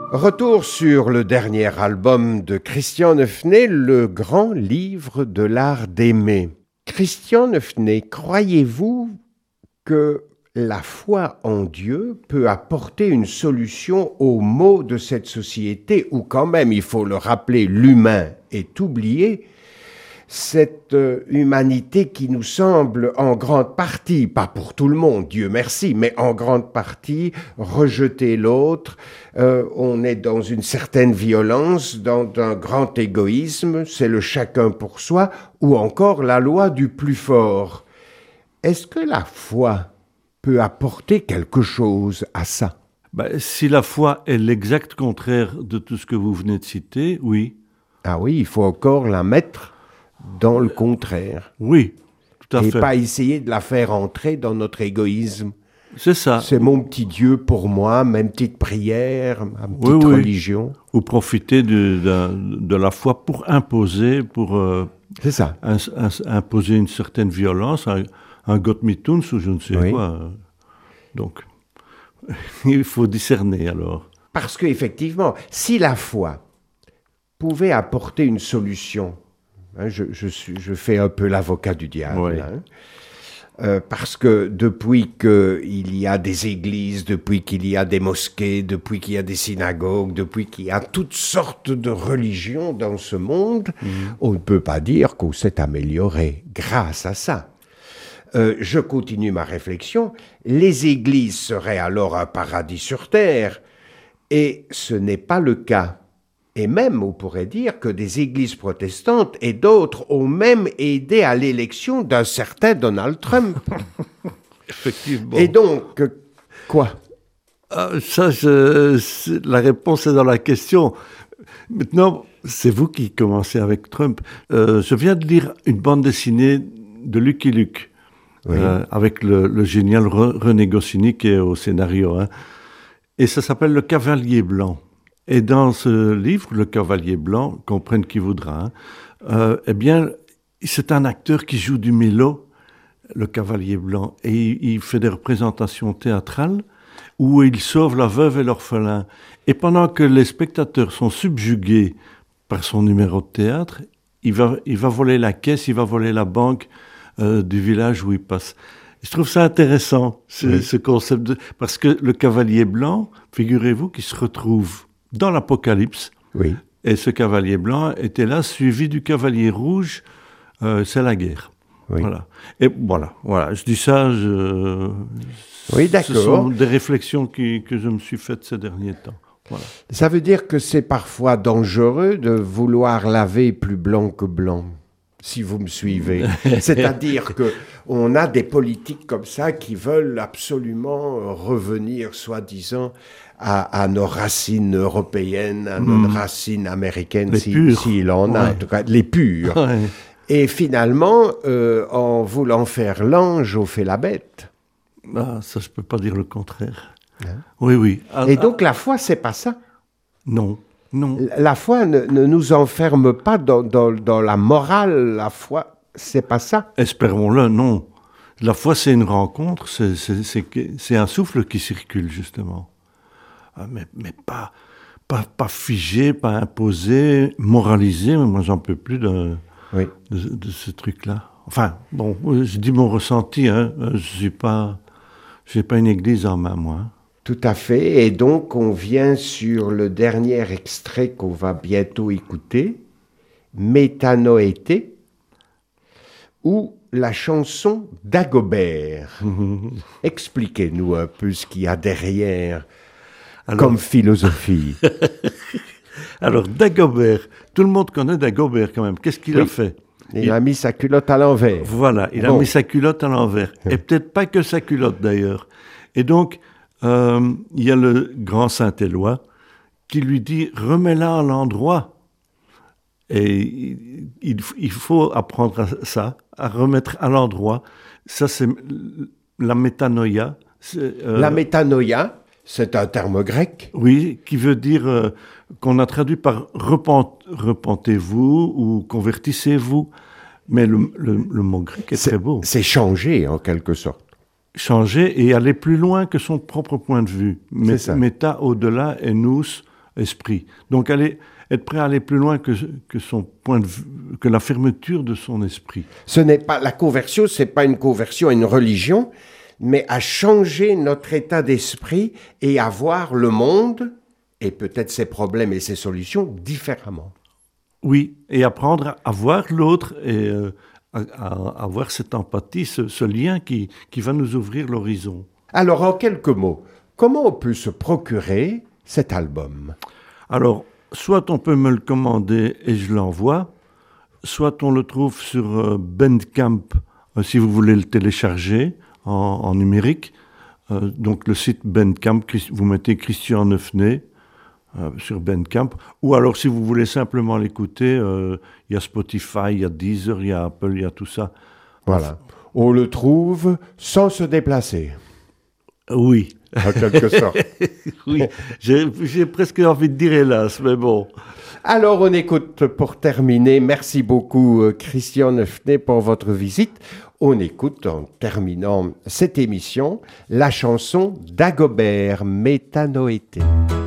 Retour sur le dernier album de Christian Neufnet, Le grand livre de l'art d'aimer. Christian Neufnet, croyez-vous que la foi en Dieu peut apporter une solution aux maux de cette société où quand même, il faut le rappeler, l'humain est oublié, cette humanité qui nous semble en grande partie, pas pour tout le monde, Dieu merci, mais en grande partie rejeter l'autre, on est dans une certaine violence, dans un grand égoïsme, c'est le chacun pour soi, ou encore la loi du plus fort. Est-ce que la foi peut apporter quelque chose à ça? Si la foi est l'exact contraire de tout ce que vous venez de citer, oui. Ah oui, il faut encore la mettre dans le contraire. Oui, tout à fait. Et pas essayer de la faire entrer dans notre égoïsme. C'est ça. C'est mon petit Dieu pour moi, ma petite prière, ma petite religion. Ou profiter de la foi pour imposer, c'est ça. Imposer une certaine violence, un Gott mit uns ou je ne sais quoi. Donc, il faut discerner alors. Parce qu'effectivement, si la foi pouvait apporter une solution, je fais un peu l'avocat du diable, parce que depuis qu'il y a des églises, depuis qu'il y a des mosquées, depuis qu'il y a des synagogues, depuis qu'il y a toutes sortes de religions dans ce monde, on ne peut pas dire qu'on s'est amélioré grâce à ça. Je continue ma réflexion. Les églises seraient alors un paradis sur terre, et ce n'est pas le cas. Et même, on pourrait dire que des églises protestantes et d'autres ont même aidé à l'élection d'un certain Donald Trump. Effectivement. Et donc, quoi? La réponse est dans la question. Maintenant, c'est vous qui commencez avec Trump. Je viens de lire une bande dessinée de Lucky Luke, avec le génial René Goscinny qui est au scénario. Et ça s'appelle Le Cavalier Blanc. Et dans ce livre, Le Cavalier Blanc, comprenne qui voudra, eh bien, c'est un acteur qui joue du mélo, le Cavalier Blanc, et il fait des représentations théâtrales où il sauve la veuve et l'orphelin. Et pendant que les spectateurs sont subjugués par son numéro de théâtre, il va voler la caisse, il va voler la banque du village où il passe. Je trouve ça intéressant, ce concept, parce que le Cavalier Blanc, figurez-vous qu'il se retrouve dans l'Apocalypse, et ce Cavalier Blanc était là, suivi du Cavalier Rouge, c'est la guerre. Voilà. Et voilà, je dis ça, ce sont des réflexions que je me suis faites ces derniers temps. Voilà. Ça veut dire que c'est parfois dangereux de vouloir laver plus blanc que blanc, si vous me suivez. C'est-à-dire qu'on a des politiques comme ça qui veulent absolument revenir, soi-disant, à nos racines européennes, à nos racines américaines, s'il en a, en tout cas, les pures. Et finalement, en voulant faire l'ange, on fait la bête. Ça, je ne peux pas dire le contraire. Oui. Et donc, la foi, c'est pas ça? Non. La foi ne nous enferme pas dans la morale. La foi, c'est pas ça? Espérons-le, non. La foi, c'est une rencontre, c'est un souffle qui circule, justement. Mais pas figé, pas imposé, moralisé. Moi, j'en peux plus de ce truc-là. Enfin, bon, je dis mon ressenti. J'ai pas une église en main, moi. Tout à fait. Et donc, on vient sur le dernier extrait qu'on va bientôt écouter, Métanoété, ou la chanson d'Agobert. Expliquez-nous un peu ce qu'il y a derrière comme philosophie. Alors, Dagobert, tout le monde connaît Dagobert quand même. Qu'est-ce qu'il a fait? Il a mis sa culotte à l'envers. Voilà, il a mis sa culotte à l'envers. Et peut-être pas que sa culotte d'ailleurs. Et donc, il y a le grand Saint-Éloi qui lui dit « remets-la à l'endroit ». Et il faut apprendre à ça, à remettre à l'endroit. Ça, c'est la métanoïa. La métanoïa, c'est un terme grec. Oui, qui veut dire, qu'on a traduit par repentez-vous ou convertissez-vous. Mais le mot grec est très beau. C'est changer, en quelque sorte. Changer et aller plus loin que son propre point de vue. Méta au-delà et nous esprit. Donc être prêt à aller plus loin que son point de vue, que la fermeture de son esprit. Ce n'est pas la conversion, c'est pas une conversion à une religion, mais à changer notre état d'esprit et à voir le monde et peut-être ses problèmes et ses solutions différemment. Oui, et apprendre à voir l'autre et à avoir cette empathie, ce lien qui va nous ouvrir l'horizon. Alors, en quelques mots, comment on peut se procurer cet album? Alors, soit on peut me le commander et je l'envoie, soit on le trouve sur Bandcamp, si vous voulez le télécharger en numérique. Donc le site Bandcamp, vous mettez Christian Neufnet sur Bandcamp. Ou alors si vous voulez simplement l'écouter, il y a Spotify, il y a Deezer, il y a Apple, il y a tout ça. Voilà. On le trouve sans se déplacer. Oui. En quelque sorte. Oui, j'ai presque envie de dire hélas, mais bon. Alors on écoute pour terminer. Merci beaucoup Christian Neufnet pour votre visite. On écoute en terminant cette émission la chanson d'Agobert Métanoété.